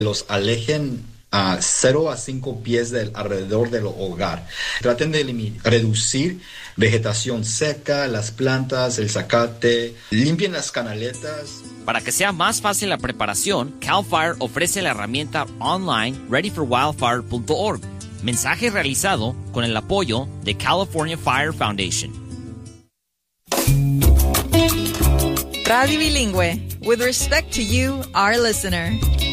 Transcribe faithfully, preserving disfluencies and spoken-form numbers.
los alejen a cero a cinco pies del, alrededor del hogar. Traten de elimi- reducir vegetación seca, las plantas, el zacate, limpien las canaletas. Para que sea más fácil la preparación, CAL FIRE ofrece la herramienta online ready for wildfire punto org. Mensaje realizado con el apoyo de California Fire Foundation. Radio Bilingüe, with respect to you, our listener.